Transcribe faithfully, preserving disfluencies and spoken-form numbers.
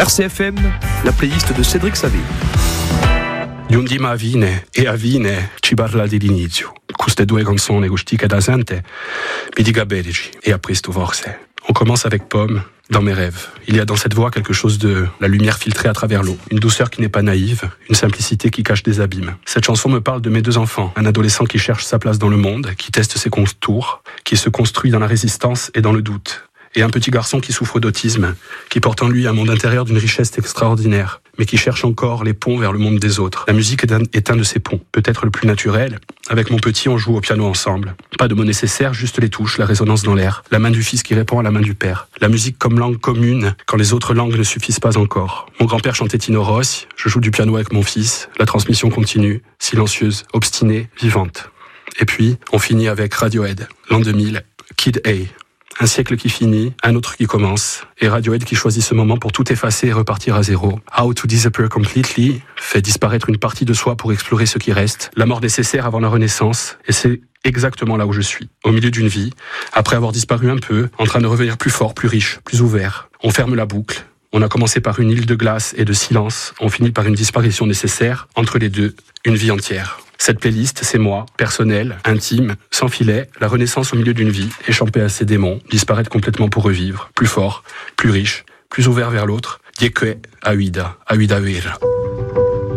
R C F M, la playlist de Cédric Savé. Di un dì a Vine e a Vine ci parla dell'inizio. Queste due canzoni rustiche da sente mi dica Berici e a presto forse. On commence avec Pomme, dans mes rêves. Il y a dans cette voix quelque chose de la lumière filtrée à travers l'eau. Une douceur qui n'est pas naïve, une simplicité qui cache des abîmes. Cette chanson me parle de mes deux enfants. Un adolescent qui cherche sa place dans le monde, qui teste ses contours, qui se construit dans la résistance et dans le doute. Et un petit garçon qui souffre d'autisme, qui porte en lui un monde intérieur d'une richesse extraordinaire, mais qui cherche encore les ponts vers le monde des autres. La musique est un, est un de ces ponts, peut-être le plus naturel. Avec mon petit, on joue au piano ensemble. Pas de mots nécessaires, juste les touches, la résonance dans l'air. La main du fils qui répond à la main du père. La musique comme langue commune, quand les autres langues ne suffisent pas encore. Mon grand-père chantait Tino Rossi, je joue du piano avec mon fils. La transmission continue, silencieuse, obstinée, vivante. Et puis, on finit avec Radiohead, l'an deux mille, Kid A. Un siècle qui finit, un autre qui commence, et Radiohead qui choisit ce moment pour tout effacer et repartir à zéro. How to disappear completely fait disparaître une partie de soi pour explorer ce qui reste, la mort nécessaire avant la renaissance, et c'est exactement là où je suis, au milieu d'une vie, après avoir disparu un peu, en train de revenir plus fort, plus riche, plus ouvert. On ferme la boucle. On a commencé par une île de glace et de silence, on finit par une disparition nécessaire, entre les deux, une vie entière. Cette playlist, c'est moi, personnel, intime, sans filet, la renaissance au milieu d'une vie, échappée à ses démons, disparaître complètement pour revivre, plus fort, plus riche, plus ouvert vers l'autre. Dieke, Aida, Aida Uira.